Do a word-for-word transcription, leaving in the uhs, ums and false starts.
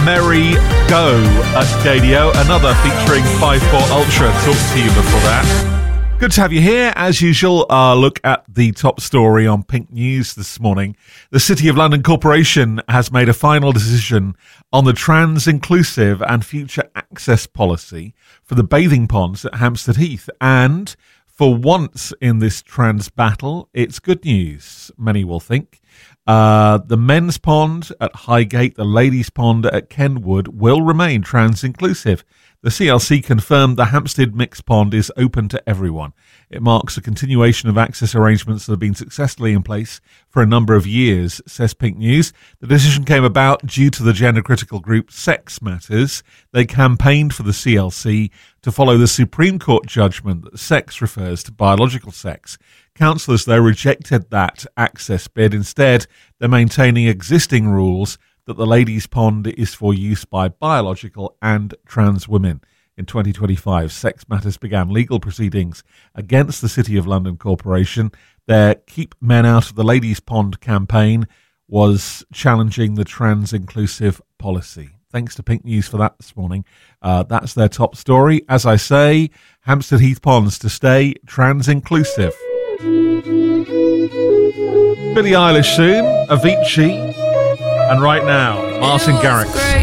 Merry Go at Gadio, another featuring five four Ultra. Talked to you before that. Good to have you here. As usual, uh, look at the top story on Pink News this morning. The City of London Corporation has made a final decision on the trans-inclusive and future access policy for the bathing ponds at Hampstead Heath. And for once in this trans battle, it's good news, many will think. Uh, the men's pond at Highgate, the ladies' pond at Kenwood will remain trans-inclusive. The C L C confirmed the Hampstead Mixed Pond is open to everyone. It marks a continuation of access arrangements that have been successfully in place for a number of years, says Pink News. The decision came about due to the gender-critical group Sex Matters. They campaigned for the C L C to follow the Supreme Court judgment that sex refers to biological sex. Councillors, though, rejected that access bid. Instead, they're maintaining existing rules that the ladies' pond is for use by biological and trans women. In twenty twenty-five, Sex Matters began legal proceedings against the City of London Corporation. Their Keep Men Out of the Ladies' Pond campaign was challenging the trans-inclusive policy. Thanks to Pink News for that this morning. Uh, that's their top story. As I say, Hampstead Heath Ponds to stay trans-inclusive. Billie Eilish soon, Avicii, and right now, Martin Garrix.